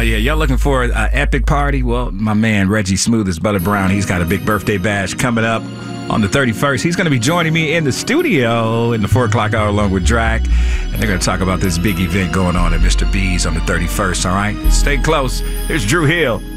yeah, y'all looking for an epic party? Well, my man Reggie Smooth is Butter Brown. He's got a big birthday bash coming up on the 31st. He's going to be joining me in the studio in the 4 o'clock hour along with Drac. And they're going to talk about this big event going on at Mr. B's on the 31st, all right? Stay close. Here's Drew Hill.